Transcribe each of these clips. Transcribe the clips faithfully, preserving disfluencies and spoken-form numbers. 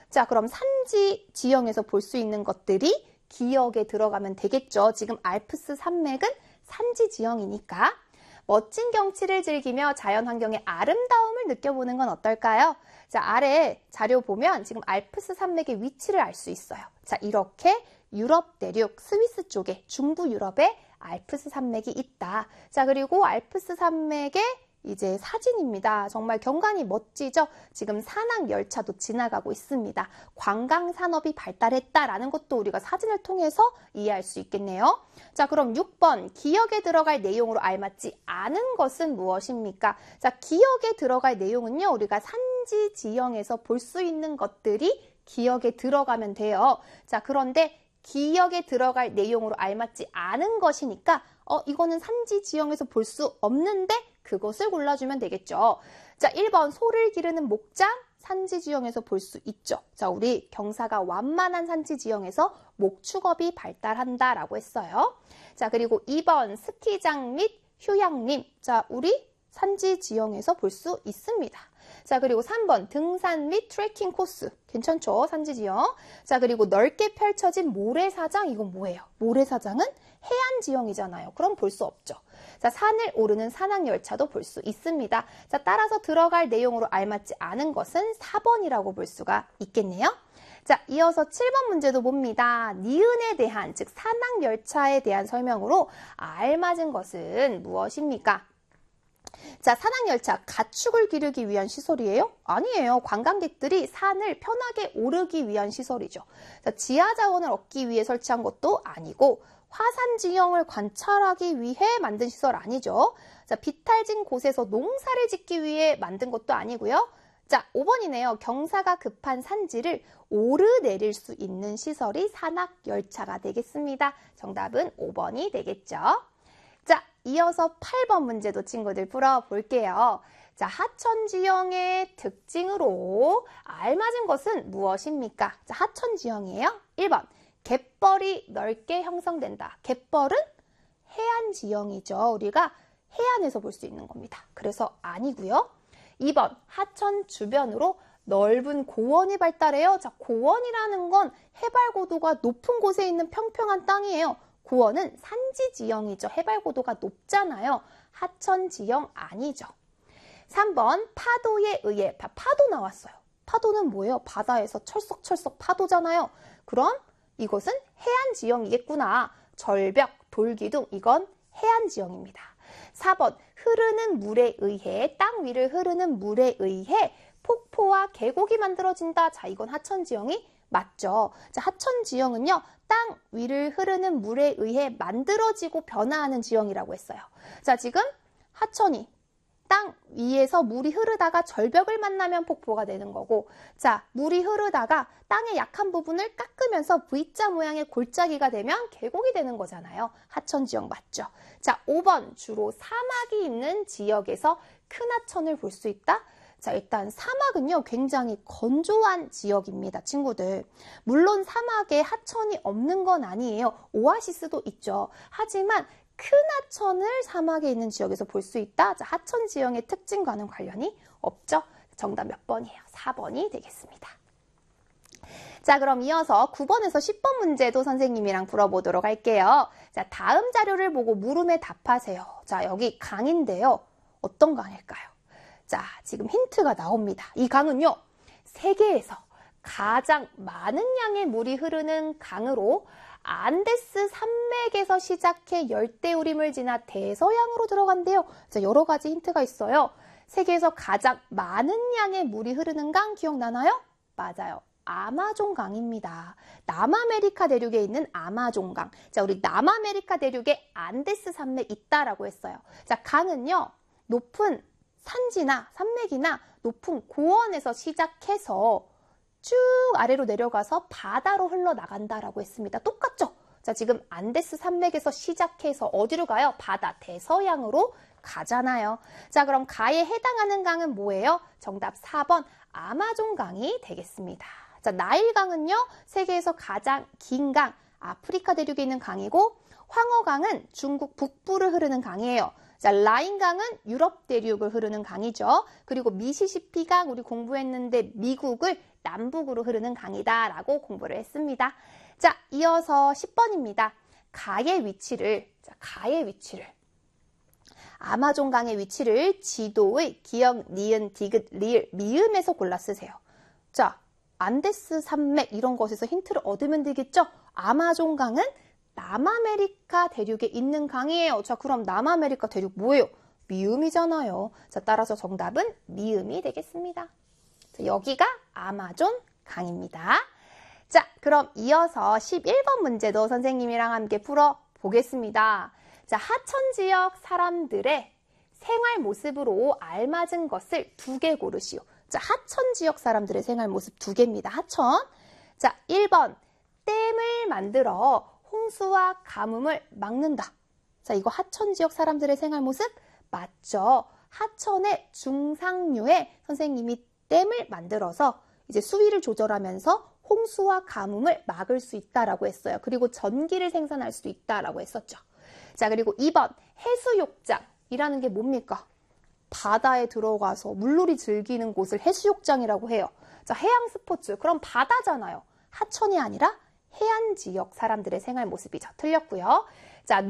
자, 그럼 산지 지형에서 볼 수 있는 것들이 기역에 들어가면 되겠죠. 지금 알프스 산맥은 산지 지형이니까. 멋진 경치를 즐기며 자연환경의 아름다움을 느껴보는 건 어떨까요? 자, 아래 자료 보면 지금 알프스 산맥의 위치를 알 수 있어요. 자, 이렇게 유럽 대륙, 스위스 쪽에 중부 유럽에 알프스 산맥이 있다. 자, 그리고 알프스 산맥의 이제 사진입니다. 정말 경관이 멋지죠? 지금 산악 열차도 지나가고 있습니다. 관광 산업이 발달했다라는 것도 우리가 사진을 통해서 이해할 수 있겠네요. 자, 그럼 육 번 기역에 들어갈 내용으로 알맞지 않은 것은 무엇입니까? 자, 기역에 들어갈 내용은요, 우리가 산지 지형에서 볼 수 있는 것들이 기역에 들어가면 돼요. 자, 그런데 기역에 들어갈 내용으로 알맞지 않은 것이니까 어, 이거는 산지 지형에서 볼 수 없는데 그것을 골라주면 되겠죠. 자, 일 번 소를 기르는 목장, 산지 지형에서 볼 수 있죠. 자, 우리 경사가 완만한 산지 지형에서 목축업이 발달한다라고 했어요. 자, 그리고 이 번 스키장 및 휴양림. 자, 우리 산지 지형에서 볼 수 있습니다. 자, 그리고 삼 번 등산 및 트레킹 코스. 괜찮죠? 산지 지형. 자, 그리고 넓게 펼쳐진 모래사장. 이건 뭐예요? 모래사장은 해안 지형이잖아요. 그럼 볼 수 없죠. 자, 산을 오르는 산악열차도 볼 수 있습니다. 자, 따라서 들어갈 내용으로 알맞지 않은 것은 사 번이라고 볼 수가 있겠네요. 자, 이어서 칠 번 문제도 봅니다. 니은에 대한, 즉 산악열차에 대한 설명으로 알맞은 것은 무엇입니까? 자, 산악열차, 가축을 기르기 위한 시설이에요? 아니에요. 관광객들이 산을 편하게 오르기 위한 시설이죠. 자, 지하자원을 얻기 위해 설치한 것도 아니고 화산 지형을 관찰하기 위해 만든 시설 아니죠. 자, 비탈진 곳에서 농사를 짓기 위해 만든 것도 아니고요. 자, 오 번이네요. 경사가 급한 산지를 오르내릴 수 있는 시설이 산악열차가 되겠습니다. 정답은 오 번이 되겠죠. 자, 이어서 팔 번 문제도 친구들 풀어볼게요. 자, 하천 지형의 특징으로 알맞은 것은 무엇입니까? 자, 하천 지형이에요. 일 번. 갯벌이 넓게 형성된다. 갯벌은 해안 지형이죠. 우리가 해안에서 볼 수 있는 겁니다. 그래서 아니고요. 이 번 하천 주변으로 넓은 고원이 발달해요. 자, 고원이라는 건 해발 고도가 높은 곳에 있는 평평한 땅이에요. 고원은 산지 지형이죠. 해발 고도가 높잖아요. 하천 지형 아니죠. 삼 번 파도에 의해, 파도 나왔어요. 파도는 뭐예요? 바다에서 철썩철썩 파도잖아요. 그럼 이것은 해안 지형이겠구나. 절벽, 돌기둥, 이건 해안 지형입니다. 사 번 흐르는 물에 의해, 땅 위를 흐르는 물에 의해 폭포와 계곡이 만들어진다. 자, 이건 하천 지형이 맞죠. 자, 하천 지형은요, 땅 위를 흐르는 물에 의해 만들어지고 변화하는 지형이라고 했어요. 자, 지금 하천이 땅 위에서 물이 흐르다가 절벽을 만나면 폭포가 되는 거고, 자, 물이 흐르다가 땅의 약한 부분을 깎으면서 V자 모양의 골짜기가 되면 계곡이 되는 거잖아요. 하천 지형 맞죠? 자, 오 번 주로 사막이 있는 지역에서 큰 하천을 볼 수 있다. 자, 일단 사막은요, 굉장히 건조한 지역입니다, 친구들. 물론 사막에 하천이 없는 건 아니에요. 오아시스도 있죠. 하지만 큰 하천을 사막에 있는 지역에서 볼 수 있다. 자, 하천 지형의 특징과는 관련이 없죠. 정답 몇 번이에요? 사 번이 되겠습니다. 자, 그럼 이어서 구 번에서 십 번 문제도 선생님이랑 풀어보도록 할게요. 자, 다음 자료를 보고 물음에 답하세요. 자, 여기 강인데요. 어떤 강일까요? 자, 지금 힌트가 나옵니다. 이 강은요, 세계에서 가장 많은 양의 물이 흐르는 강으로 안데스 산맥에서 시작해 열대우림을 지나 대서양으로 들어간대요. 자, 여러 가지 힌트가 있어요. 세계에서 가장 많은 양의 물이 흐르는 강 기억나나요? 맞아요. 아마존강입니다. 남아메리카 대륙에 있는 아마존강. 자, 우리 남아메리카 대륙에 안데스 산맥 있다라고 했어요. 자, 강은요, 높은 산지나 산맥이나 높은 고원에서 시작해서 쭉 아래로 내려가서 바다로 흘러나간다라고 했습니다. 똑같죠? 자, 지금 안데스 산맥에서 시작해서 어디로 가요? 바다, 대서양으로 가잖아요. 자, 그럼 가에 해당하는 강은 뭐예요? 정답 사 번 아마존강이 되겠습니다. 자, 나일강은요, 세계에서 가장 긴 강, 아프리카 대륙에 있는 강이고, 황허강은 중국 북부를 흐르는 강이에요. 자, 라인강은 유럽 대륙을 흐르는 강이죠. 그리고 미시시피강 우리 공부했는데 미국을 남북으로 흐르는 강이다라고 공부를 했습니다. 자, 이어서 십 번입니다. 가의 위치를, 자, 가의 위치를. 아마존강의 위치를 지도의 기역, 니은, 디귿, 리을, 미음에서 골라 쓰세요. 자, 안데스 산맥 이런 것에서 힌트를 얻으면 되겠죠? 아마존강은 남아메리카 대륙에 있는 강이에요. 자, 그럼 남아메리카 대륙 뭐예요? 미음이잖아요. 자, 따라서 정답은 미음이 되겠습니다. 자, 여기가 아마존 강입니다. 자, 그럼 이어서 십일 번 문제도 선생님이랑 함께 풀어보겠습니다. 자, 하천 지역 사람들의 생활 모습으로 알맞은 것을 두 개 고르시오. 자, 하천 지역 사람들의 생활 모습 두 개입니다. 하천. 자, 일 번 댐을 만들어 홍수와 가뭄을 막는다. 자, 이거 하천 지역 사람들의 생활 모습 맞죠? 하천의 중상류에 선생님이 댐을 만들어서 이제 수위를 조절하면서 홍수와 가뭄을 막을 수 있다라고 했어요. 그리고 전기를 생산할 수도 있다라고 했었죠. 자, 그리고 이 번 해수욕장이라는 게 뭡니까? 바다에 들어가서 물놀이 즐기는 곳을 해수욕장이라고 해요. 자, 해양 스포츠. 그럼 바다잖아요. 하천이 아니라 해안 지역 사람들의 생활 모습이죠. 틀렸고요. 자,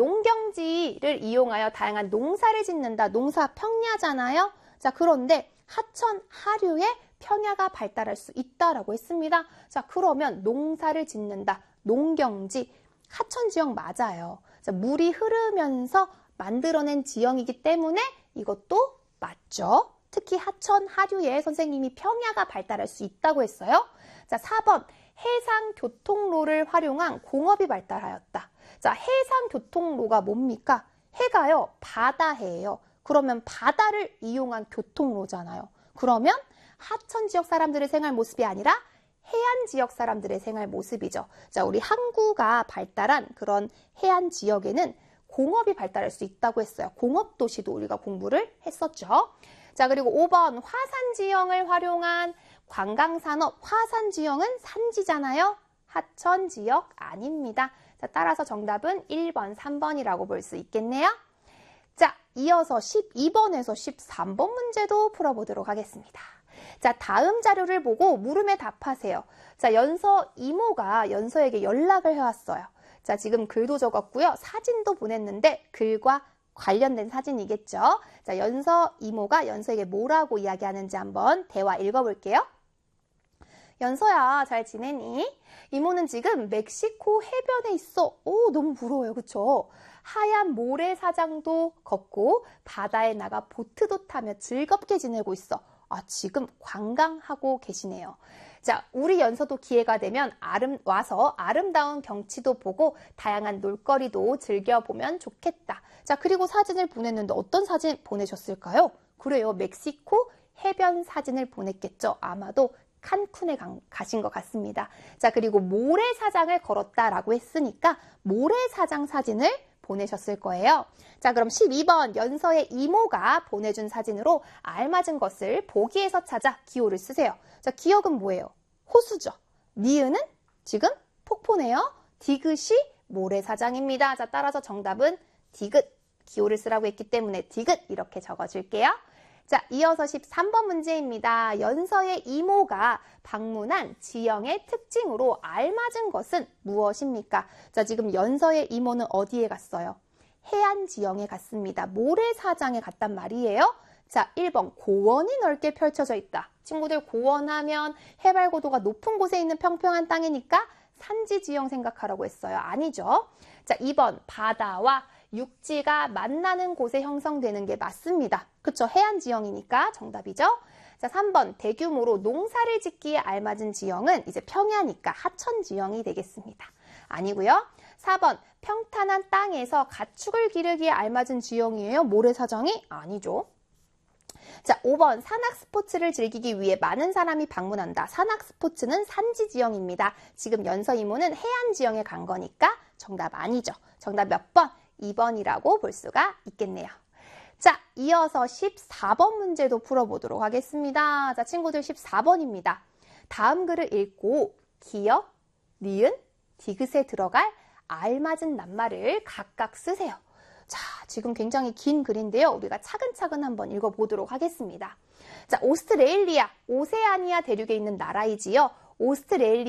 농경지를 이용하여 다양한 농사를 짓는다. 농사 평야잖아요. 자, 그런데 하천 하류에 평야가 발달할 수 있다라고 했습니다. 자, 그러면 농사를 짓는다. 농경지. 하천 지역 맞아요. 자, 물이 흐르면서 만들어낸 지형이기 때문에 이것도 맞죠. 특히 하천 하류에 선생님이 평야가 발달할 수 있다고 했어요. 자, 사 번 해상 교통로를 활용한 공업이 발달하였다. 자, 해상 교통로가 뭡니까? 해가요, 바다해예요. 그러면 바다를 이용한 교통로잖아요. 그러면 하천 지역 사람들의 생활 모습이 아니라 해안 지역 사람들의 생활 모습이죠. 자, 우리 항구가 발달한 그런 해안 지역에는 공업이 발달할 수 있다고 했어요. 공업도시도 우리가 공부를 했었죠. 자, 그리고 오 번 화산 지형을 활용한 관광산업. 화산 지형은 산지잖아요. 하천 지역 아닙니다. 자, 따라서 정답은 일 번, 삼 번이라고 볼 수 있겠네요. 자, 이어서 십이 번에서 십삼 번 문제도 풀어보도록 하겠습니다. 자, 다음 자료를 보고 물음에 답하세요. 자, 연서 이모가 연서에게 연락을 해왔어요. 자, 지금 글도 적었고요. 사진도 보냈는데 글과 관련된 사진이겠죠. 자, 연서 이모가 연서에게 뭐라고 이야기하는지 한번 대화 읽어볼게요. 연서야, 잘 지내니? 이모는 지금 멕시코 해변에 있어. 오, 너무 부러워요. 그쵸? 하얀 모래사장도 걷고 바다에 나가 보트도 타며 즐겁게 지내고 있어. 아, 지금 관광하고 계시네요. 자, 우리 연서도 기회가 되면 아름, 와서 아름다운 경치도 보고 다양한 놀거리도 즐겨보면 좋겠다. 자, 그리고 사진을 보냈는데 어떤 사진 보내셨을까요? 그래요, 멕시코 해변 사진을 보냈겠죠. 아마도 칸쿤에 가신 것 같습니다. 자, 그리고 모래사장을 걸었다라고 했으니까 모래사장 사진을 보내셨을 거예요. 자, 그럼 십이 번 연서의 이모가 보내준 사진으로 알맞은 것을 보기에서 찾아 기호를 쓰세요. 자, 기역은 뭐예요? 호수죠. 니은은 지금 폭포네요. 디귿이 모래사장입니다. 자, 따라서 정답은 디귿. 기호를 쓰라고 했기 때문에 디귿 이렇게 적어줄게요. 자, 이어서 십삼 번 문제입니다. 연서의 이모가 방문한 지형의 특징으로 알맞은 것은 무엇입니까? 자, 지금 연서의 이모는 어디에 갔어요? 해안 지형에 갔습니다. 모래사장에 갔단 말이에요. 자, 일 번 고원이 넓게 펼쳐져 있다. 친구들, 고원하면 해발 고도가 높은 곳에 있는 평평한 땅이니까 산지 지형 생각하라고 했어요. 아니죠. 자, 이 번 바다와 육지가 만나는 곳에 형성되는 게 맞습니다. 그쵸? 해안 지형이니까 정답이죠. 자, 삼 번 대규모로 농사를 짓기에 알맞은 지형은 이제 평야니까 하천 지형이 되겠습니다. 아니고요. 사 번 평탄한 땅에서 가축을 기르기에 알맞은 지형이에요. 모래사장이? 아니죠. 자, 오 번 산악 스포츠를 즐기기 위해 많은 사람이 방문한다. 산악 스포츠는 산지 지형입니다. 지금 연서 이모는 해안 지형에 간 거니까 정답 아니죠. 정답 몇 번? 이 번이라고 볼 수가 있겠네요. 자, 이어서 십사 번 문제도 풀어보도록 하겠습니다. 자, 친구들 십사 번입니다. 다음 글을 읽고 기역, 니은, 디귿에 들어갈 알맞은 낱말을 각각 쓰세요. 자, 지금 굉장히 긴 글인데요. 우리가 차근차근 한번 읽어보도록 하겠습니다. 자, 오스트레일리아, 오세아니아 대륙에 있는 나라이지요. 오스트레일리아